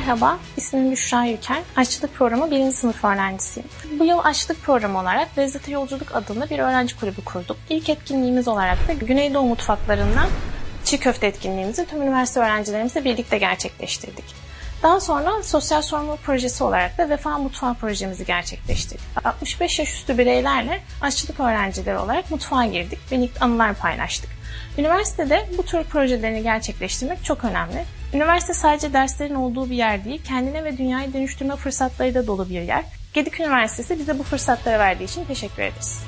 Merhaba, ismim Büşra Yüker. Aşçılık Programı 1. sınıf öğrencisiyim. Bu yıl aşçılık programı olarak Lezzete Yolculuk adında bir öğrenci kulübü kurduk. İlk etkinliğimiz olarak da Güneydoğu mutfaklarından çiğ köfte etkinliğimizi tüm üniversite öğrencilerimizle birlikte gerçekleştirdik. Daha sonra sosyal sorumluluk projesi olarak da Vefa Mutfağı projemizi gerçekleştirdik. 65 yaş üstü bireylerle aşçılık öğrencileri olarak mutfağa girdik ve anılar paylaştık. Üniversitede bu tür projelerini gerçekleştirmek çok önemli. Üniversite sadece derslerin olduğu bir yer değil, kendine ve dünyayı dönüştürme fırsatlarıyla dolu bir yer. Gedik Üniversitesi bize bu fırsatları verdiği için teşekkür ederiz.